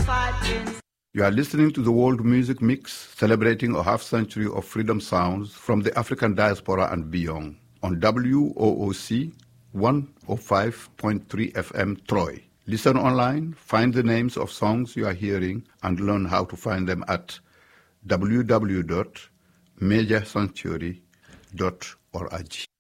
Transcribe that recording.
You are listening to the World Music Mix, celebrating a half-century of freedom sounds from the African diaspora and beyond, on WOOC 105.3 FM Troy. Listen online, find the names of songs you are hearing, and learn how to find them at www.mediasanctuary.org.